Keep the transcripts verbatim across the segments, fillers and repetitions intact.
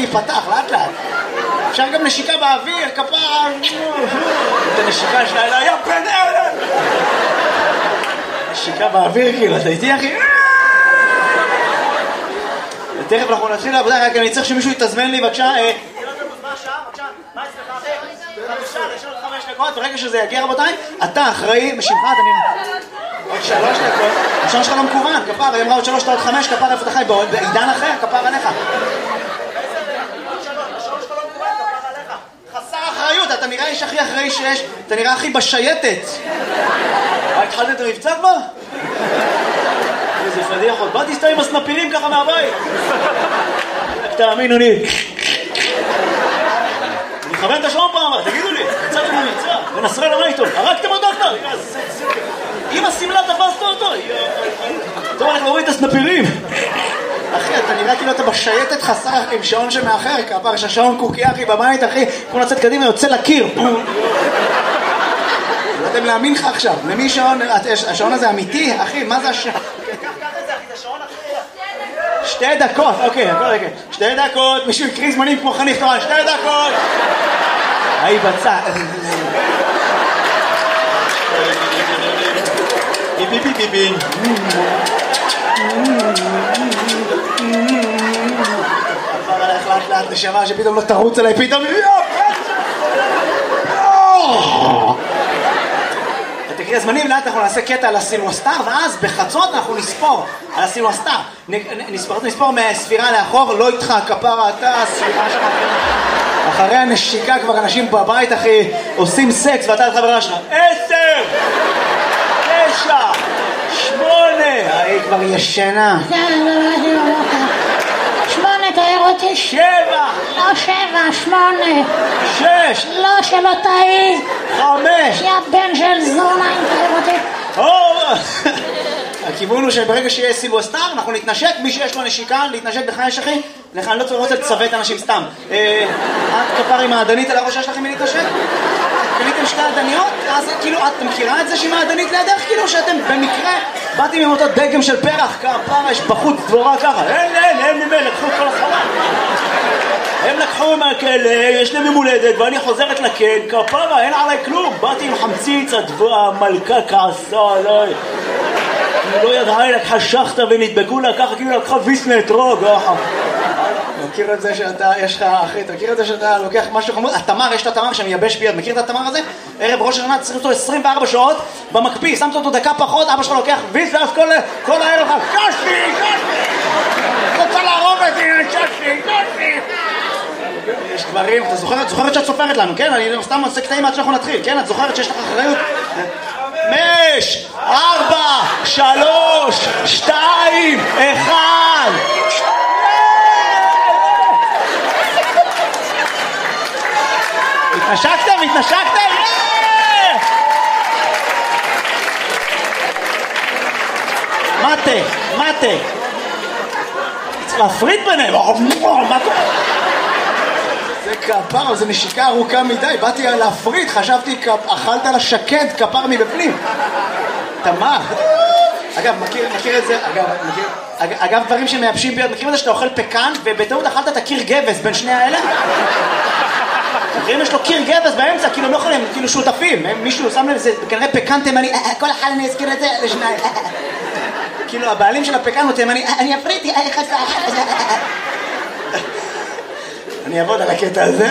להיפתח, לאט לאט. אפשר גם נשיקה באוויר, כפרה. את הנשיקה שלה אלה, יא בן ארן! נשיקה באוויר, כאילו, אתה איתי אחי? ותכף אנחנו נתחיל לעבודה, רק אני צריך שמישהו יתזמן לי, בבקשה. מה השעה? בבקשה, מה אצלך אחי? חמישה, יש עוד חמש דקות, ברגע שזה יגיע רבותיי, אתה אחראי, משמך, אתה נראה. עוד שלוש דקות, השעון שלך לא מקוון, כפר, היא אמרה עוד שלוש, עוד חמש, כפר איפה אתה חי, בעידן אחר, כפר עליך. חסר אחריות, אתה נראה איש הכי אחראי שיש, אתה נראה הכי בשייטת. התחלת את המבצע כבר? איזה פדיחות, בא תסתכל עם הסנפירים ככה מהבית. תאמינו לי. אני מכוון את השעון פעם, תגידו לי, יצאתם למבצע, ונסראללה מה איתו? הרגתם אותו כבר? אם הסמלה תפסת אותו, טוב, אנחנו רואים את הסנפירים. אחי, אתה נראה כאילו אתה בשייטת חסר עם שעון שמאחר, כפר, יש השעון קוקי אחי בבית, אחי, כמו לצאת קדימה, יוצא לקיר. לא יודעים להאמין לך עכשיו, למי שעון, השעון הזה אמיתי, אחי, מה זה השעון? קח את זה, אחי, זה השעון אחי. שתי דקות, אוקיי, אוקיי, שתי דקות, מישהו יקריא זמנים כמו חניך תורה, שתי דקות. היי בצע. ביבי ביבי ביבי. עבר עליך לאט לאט נשמה שפתאום לא תרוץ עליי פתאום. תקריא זמנים, לאט אנחנו נעשה קטע על הסילואסטר, ואז בחצות אנחנו נספור על הסילואסטר. נספור, נספור מהספירה לאחור, לא איתך, כפרה, אתה, הספירה שלך. אחרי הנשיקה כבר אנשים בבית, אחי, עושים סקס, ואתה לחברה שלך. עשר! תשע! שמונה! היא כבר ישנה. שמונה, תאר אותי. שבע! לא שבע, שמונה. שש! לא, שלא תאי. חמש! יא בן של זונה, אם תאר אותי. הכיוון הוא שברגע שיהיה סילואסטר, אנחנו נתנשק, מי שיש לו נשיקה, להתנשק בך יש אחי? לך, אני לא רוצה לצוות אנשים סתם. את כפר עם העדנית על הראש שלכם מלהתנשק? קניתם שתי עדניות? אז כאילו, את מכירה את זה שהיא מעדנית לידך? כאילו שאתם במקרה באתם עם אותו דגם של פרח, כפרה, יש בחוץ דבורה ככה. אין, אין, אין ממי, לקחו כל הסחורה. הם לקחו מהכלא, יש להם ממולדת, ואני חוזרת לכן, כפרה, אין עליי כלום. באתי עם חמציץ, המלכה כעסה עליי. היא לא ידעה, היא לקחה שחטה ונדבקו לה ככה, כאילו לקחה ויסנה אתרוג. מכיר את זה שאתה, יש לך, אחי, אתה מכיר את זה שאתה לוקח משהו חמוד? התמר, יש את התמר שמייבש ביד, מכיר את התמר הזה? ערב ראש השנה צריך אותו עשרים וארבע שעות במקפיא, שמת אותו דקה פחות, אבא שלך לוקח ויס, ואז כל, כל הערב לך, קשי, קשי! רוצה להרוג אותי, קשי, קשי! יש דברים, אתה זוכרת, זוכרת שאת סופרת לנו, כן? אני סתם עושה קטעים עד שאנחנו נתחיל, כן? את זוכרת שיש לך אחריות? חמש, ארבע, שלוש, שתיים, אחד! התנשקתם? התנשקתם? מטה, מטה. צריך להפריד ביניהם. מה קורה? זה כפר, זה נשיקה ארוכה מדי. באתי להפריד, חשבתי אכלת לשקד כפר מבפנים. תמר. אגב, מכיר, מכיר את זה, אגב, מכיר, אגב, דברים שמייבשים ביד, מכיר את זה שאתה אוכל פקן ובטעות אכלת את הקיר גבס בין שני האלה? יש לו קיר גבס באמצע, כאילו לא יכולים, כאילו שותפים, מישהו שם לב, זה כנראה פקן תימני, כל אחד אני אזכיר את זה לשניים. כאילו הבעלים של הפקן הוא תימני, אני אפריתי, אני אעבוד על הקטע הזה.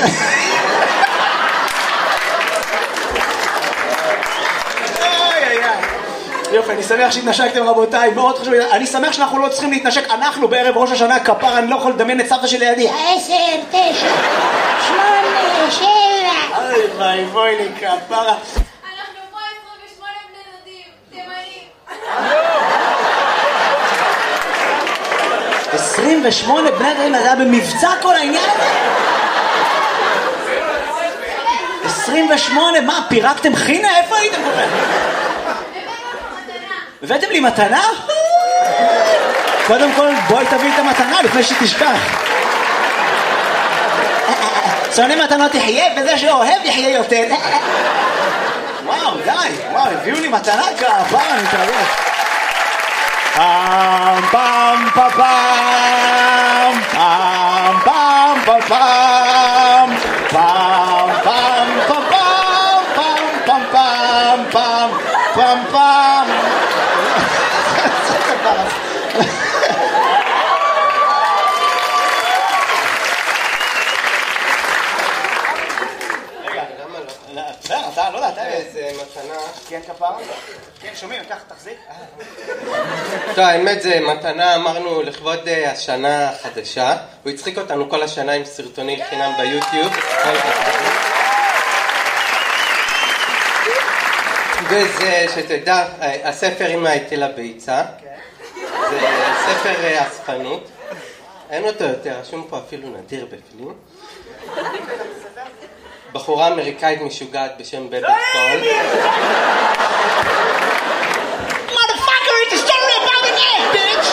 יופי, אני שמח שהתנשקתם רבותיי, מאוד חשוב, אני שמח שאנחנו לא צריכים להתנשק, אנחנו בערב ראש השנה כפר, אני לא יכול לדמיין את סבתא שלי לידי. עשר, תשע, שמונה, שבע. אוי ביי, בואי לי כפרה. אנחנו פה עשרים ושמונה בני דודים, תימנים. עשרים ושמונה בני דודים, זה היה במבצע כל העניין הזה? עשרים ושמונה, מה, פירקתם חינה? איפה הייתם כל כך? הבאתם לי מתנה? קודם כל בואי תביא את המתנה לפני שתשכח. שונא מתנות יחיה וזה שאוהב יחיה יותר. וואו די, וואו הביאו לי מתנה כעבר, אני מתרגש. פעם פעם פעם פעם פעם פעם פעם, פעם, פעם, פעם, פעם, פעם, פעם, פעם, פעם. אתה, לא יודע, אתה איזה מתנה. כן, כפרה? כן, שומעים, קח, תחזיק. טוב, האמת זה מתנה, אמרנו לכבוד השנה החדשה. הוא הצחיק אותנו כל השנה עם סרטוני חינם ביוטיוב. וזה, שתדע, הספר אמא הטילה ביצה. זה ספר אספנות. אין אותו יותר, רשום פה אפילו נדיר בפנים. בחורה אמריקאית משוגעת בשם בבת קול. Motherfucker, it's a story about an egg, bitch!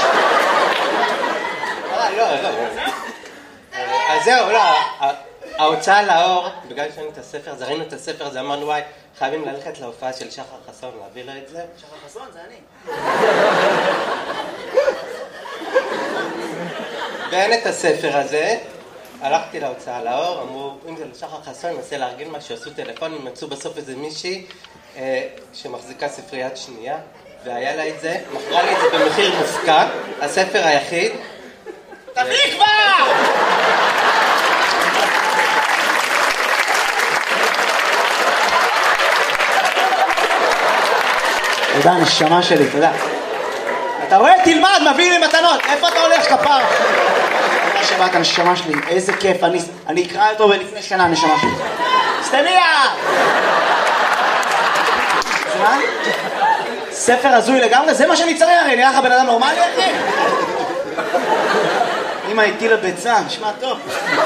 לא, לא, לא. אז זהו, לא. ההוצאה לאור, בגלל שראינו את הספר, אז ראינו את הספר הזה, אמרנו וואי, חייבים ללכת להופעה של שחר חסון, להביא לו את זה. שחר חסון, זה אני. ואין את הספר הזה. הלכתי להוצאה לאור, אמרו, אם זה לשחר חסון, ננסה להרגיל משהו, עשו טלפון, מצאו בסוף איזה מישהי אה, שמחזיקה ספריית שנייה, והיה לה את זה, מכרה לי את זה במחיר מופקע, הספר היחיד. תביא כבר! תודה, נשמה שלי, תודה. אתה רואה? תלמד, מביא לי מתנות. איפה אתה הולך, כפר? תודה שבאת, נשמה שלי. איזה כיף. אני, אני אקרא אותו בלפני שנה, נשמה שלי. סטניה! זה מה? ספר הזוי לגמרי? זה מה שאני צריך, הרי נראה לך בן אדם נורמלי, אחי? אמא הטילה ביצה, נשמע טוב.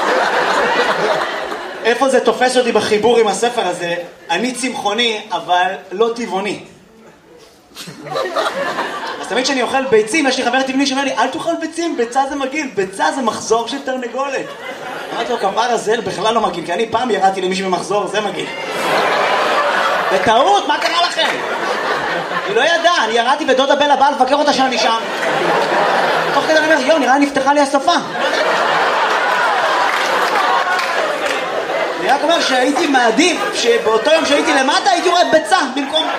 איפה זה תופס אותי בחיבור עם הספר הזה? אני צמחוני, אבל לא טבעוני. אז תמיד כשאני אוכל ביצים, יש לי חבר טבעוני שאומר לי, אל תאכל ביצים, ביצה זה מגעיל, ביצה זה מחזור של תרנגולת. אמרתי לו, כפר הזה בכלל לא מגעיל, כי אני פעם ירדתי למישהו במחזור, זה מגעיל. בטעות, מה קרה לכם? היא לא ידעה, אני ירדתי בדודה בלה, באה לבקר אותה שאני שם. תוך כדי אני אומר, יו, נראה נפתחה לי השפה. אני רק אומר שהייתי מעדיף, שבאותו יום שהייתי למטה, הייתי רואה ביצה במקום...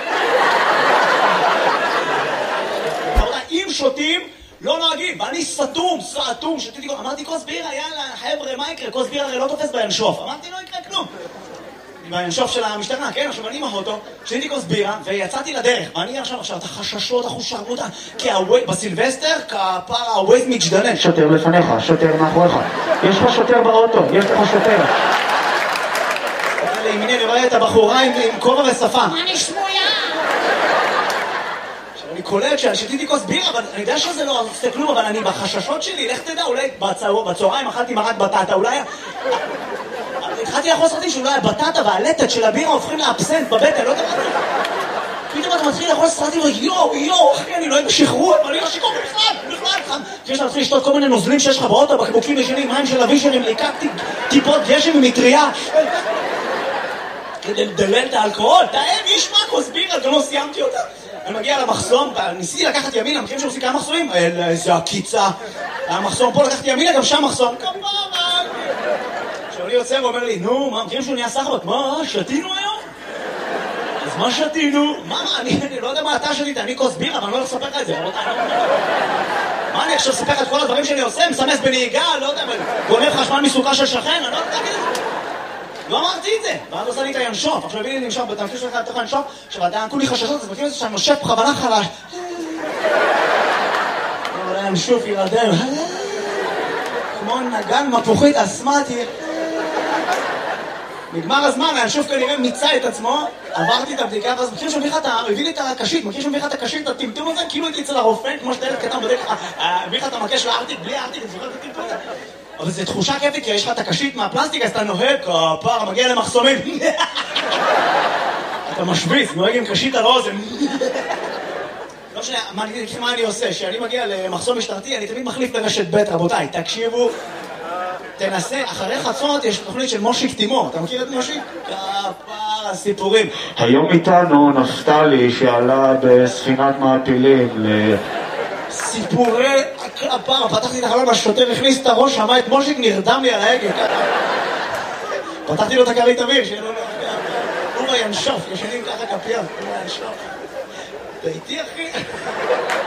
אם שותים, לא נוהגים, ואני סתום, סתום, שתיתי... אמרתי, כוס בירה, יאללה, חבר'ה, מה יקרה? כוס בירה הרי לא תופס בינשוף. אמרתי, לא יקרה כלום. בינשוף של המשטרה, כן? עכשיו אני עם האוטו, שתיתי כוס בירה, ויצאתי לדרך. ואני עכשיו, עכשיו, את החששות, החושרות, כי בסילבסטר, כפר הווייז מתגדלן. שוטר לפניך, שוטר מאחוריך. יש לך שוטר באוטו, יש לך שוטר. לימיני, אני רואה את הבחורה עם כובע ושפה. מה נשמולה? אני קולט ששתיתי כוס בירה, אבל אני יודע שזה לא עושה כלום, אבל אני בחששות שלי, לך תדע, אולי בצהריים אכלתי מרק בטטה, אולי... התחלתי לאכול סרטים שאולי הבטטה והלטת של הבירה הופכים לאבסנט בבטן, לא יודע מה. פתאום אתה מתחיל לאכול סרטים, יואו, יואו, אחי, אני לא אוהב בשחרור, אבל אני לא שיקור בכלל, בכלל. כשיש להתחיל לשתות כל מיני נוזלים שיש לך באוטו, בקבוקים ישנים, מים של אבישרים, ליקקתי טיפות גשם ומטריה. כדי לדלל את האלכוהול, תאם, יש מה כוס בירה, גם לא סיימתי אותה. אני מגיע למחסום, ניסיתי לקחת ימינה, מכירים שעושים כמה מחסומים? איזה עקיצה. המחסום פה לקחתי ימינה, גם שם מחסום. כמובן. כשאני יוצא ואומר לי, נו, מה, מכירים שהוא נהיה סחבק? מה, שתינו היום? אז מה שתינו? מה, אני לא יודע מה אתה שתית, אני כוס בירה, אבל אני לא הולך לספר לך את זה. מה, אני עכשיו אספר לך את כל הדברים שאני עושה? מסמס בנהיגה, לא יודע, גונב חשמל מסוכה של שכן, אני לא יודע להגיד את זה. לא אמרתי את זה, ואז עושה לי את הינשוף, עכשיו הביאי לי נמשוף, בתמשיך שלך לתוך הינשוף, עכשיו עדיין כולי חששות, אז מכיר את זה שאני נושף בכוונה חלש. אולי הינשוף יירדם, כמו נגן מפוחית אסמטי. נגמר הזמן, הינשוף כנראה מיצה את עצמו, עברתי את הבדיקה, ואז מכיר שמביא לך את ה... הביא לי את הקשית, מכיר שמביא לך את הקשית, את הטמטום הזה, כאילו הייתי אצל הרופא, כמו שאתה ילד קטן בדרך, הביא לך את המקש לארטיק, בלי הארטיק, אני זוכר את הטמטום הזה. אבל זו תחושה כיפית, כי יש לך את הקשית מהפלסטיק, אז אתה נוהג, כפר, מגיע למחסומים. אתה משוויץ, נוהג עם קשית על האוזן. לא משנה, מה אני עושה? כשאני מגיע למחסום משטרתי, אני תמיד מחליף לרשת ב', רבותיי, תקשיבו, תנסה, אחרי חצות יש תוכנית של מושיק תימור, אתה מכיר את מושיק? כפר הסיפורים. היום איתנו נפתלי שעלה בספינת מעפילים ל... סיפורי הפעם, פתחתי את החלון, השוטר הכניס את הראש, שמע את מושיק, נרדם לי על ההגה. פתחתי לו את הכרית אוויר, שיהיה לו... הוא ינשוף, ישנים ככה כפייה, הוא ינשוף. אתה איתי, אחי?